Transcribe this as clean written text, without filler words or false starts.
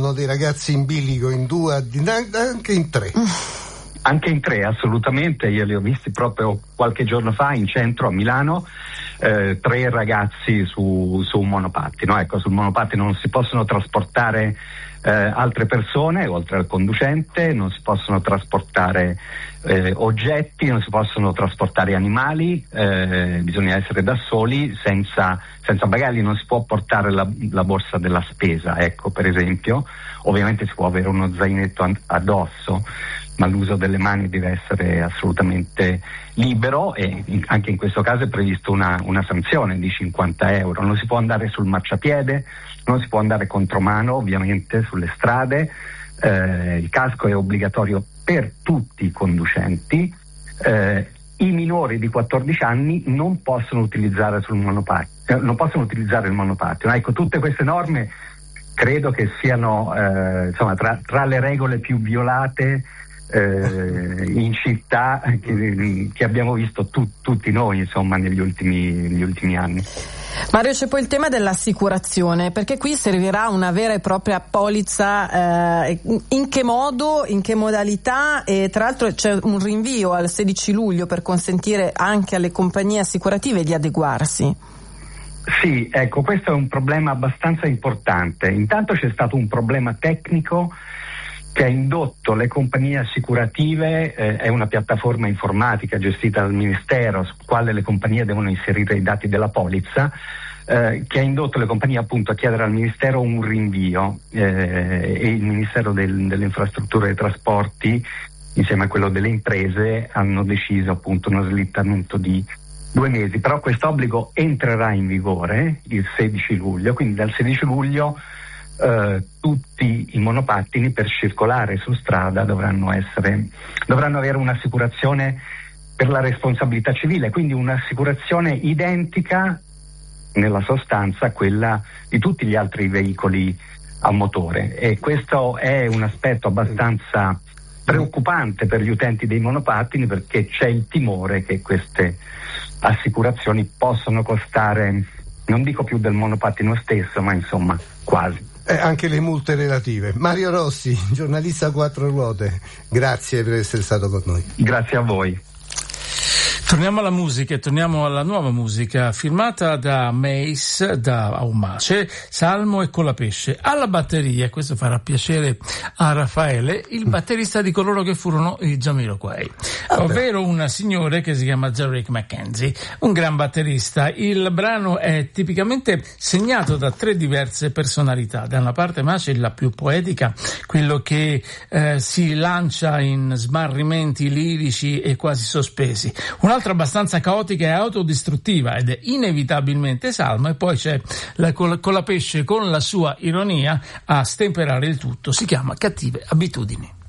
sono dei ragazzi in bilico, in due, anche in tre. Anche in tre, assolutamente. Io li ho visti proprio qualche giorno fa in centro a Milano, 3 ragazzi su un monopattino. Ecco, sul monopattino non si possono trasportare altre persone oltre al conducente, non si possono trasportare oggetti, non si possono trasportare animali, bisogna essere da soli, senza bagagli. Non si può portare la borsa della spesa, ecco, per esempio. Ovviamente si può avere uno zainetto addosso, ma l'uso delle mani deve essere assolutamente libero, e anche in questo caso è previsto una sanzione di 50 euro. Non si può andare sul marciapiede, non si può andare contromano ovviamente sulle strade, il casco è obbligatorio per tutti i conducenti, i minori di 14 anni non possono utilizzare non possono utilizzare il monopattino. Ecco, tutte queste norme credo che siano insomma tra le regole più violate in città che abbiamo visto tutti noi, insomma, negli ultimi anni. Mario, c'è poi il tema dell'assicurazione, perché qui servirà una vera e propria polizza, in che modo, in che modalità, e tra l'altro c'è un rinvio al 16 luglio per consentire anche alle compagnie assicurative di adeguarsi. Sì, ecco, questo è un problema abbastanza importante. Intanto c'è stato un problema tecnico che ha indotto le compagnie assicurative, è una piattaforma informatica gestita dal Ministero, su quale le compagnie devono inserire i dati della polizza, che ha indotto le compagnie appunto a chiedere al Ministero un rinvio, e il Ministero delle Infrastrutture e dei Trasporti, insieme a quello delle imprese, hanno deciso appunto uno slittamento di 2 mesi. Però questo obbligo entrerà in vigore il 16 luglio, quindi dal 16 luglio tutti i monopattini per circolare su strada dovranno avere un'assicurazione per la responsabilità civile, quindi un'assicurazione identica nella sostanza a quella di tutti gli altri veicoli a motore, e questo è un aspetto abbastanza preoccupante per gli utenti dei monopattini, perché c'è il timore che queste assicurazioni possano costare, non dico più del monopattino stesso, ma insomma quasi. Anche le multe relative. Mario Rossi, giornalista a 4 ruote, grazie per essere stato con noi. Grazie a voi. Torniamo alla musica e torniamo alla nuova musica firmata da Mace, da Aumace, Salmo e Colapesce. Alla batteria, questo farà piacere a Raffaele, il batterista di coloro che furono i Jamiroquai, ovvero un signore che si chiama Zarek McKenzie, un gran batterista. Il brano è tipicamente segnato da 3 diverse personalità. Da una parte Mace, la più poetica, quello che si lancia in smarrimenti lirici e quasi sospesi. Un'altra abbastanza caotica e autodistruttiva, ed è inevitabilmente Salmo, e poi c'è Colapesce con la sua ironia a stemperare il tutto. Si chiama Cattive abitudini.